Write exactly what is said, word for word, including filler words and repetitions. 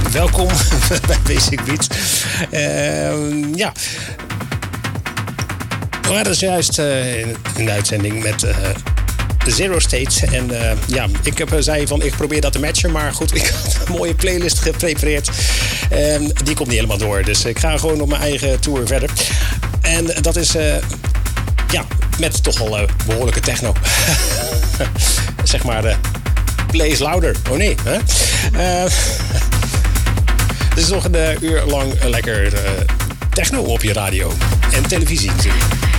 welkom bij Basic Beats. Uh, ja. We waren zojuist uh, in de uitzending met uh, Zero State. En uh, ja, ik heb, zei van ik probeer dat te matchen. Maar goed, ik had een mooie playlist geprepareerd. Uh, die komt niet helemaal door. Dus ik ga gewoon op mijn eigen tour verder. En dat is... Uh, ja, met toch wel uh, behoorlijke techno. Zeg maar... Uh, Play is louder. Oh nee. Hè? Uh, het is nog een uh, uur lang uh, lekker uh, techno op je radio. En televisie natuurlijk.